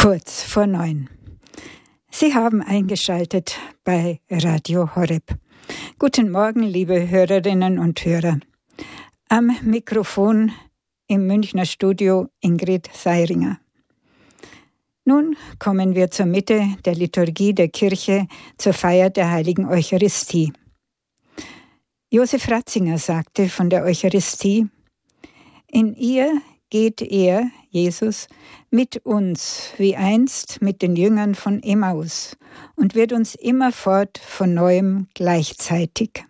Kurz vor 9. Sie haben eingeschaltet bei Radio Horeb. Guten Morgen, liebe Hörerinnen und Hörer. Am Mikrofon im Münchner Studio Ingrid Seiringer. Nun kommen wir zur Mitte der Liturgie der Kirche zur Feier der Heiligen Eucharistie. Josef Ratzinger sagte von der Eucharistie: In ihr geht er, Jesus, mit uns, wie einst mit den Jüngern von Emmaus, und wird uns immerfort von Neuem gleichzeitig.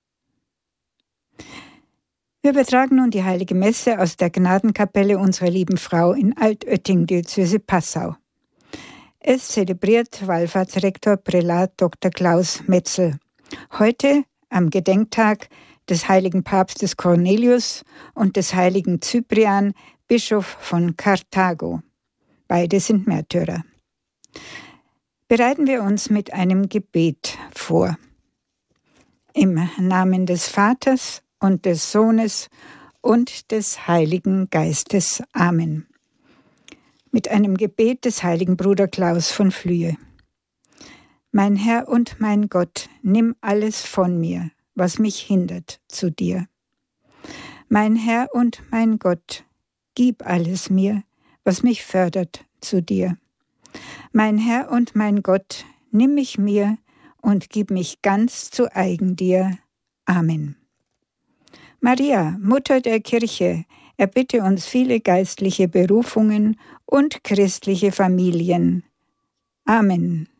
Wir übertragen nun die Heilige Messe aus der Gnadenkapelle unserer lieben Frau in Altötting, Diözese Passau. Es zelebriert Wallfahrtsrektor Prälat Dr. Klaus Metzel. Heute am Gedenktag des heiligen Papstes Cornelius und des heiligen Cyprian, Bischof von Karthago. Beide sind Märtyrer. Bereiten wir uns mit einem Gebet vor. Im Namen des Vaters und des Sohnes und des Heiligen Geistes. Amen. Mit einem Gebet des heiligen Bruder Klaus von Flühe. Mein Herr und mein Gott, nimm alles von mir, was mich hindert, zu dir. Mein Herr und mein Gott, gib alles mir, was mich fördert, zu dir. Mein Herr und mein Gott, nimm mich mir und gib mich ganz zu eigen dir. Amen. Maria, Mutter der Kirche, erbitte uns viele geistliche Berufungen und christliche Familien. Amen.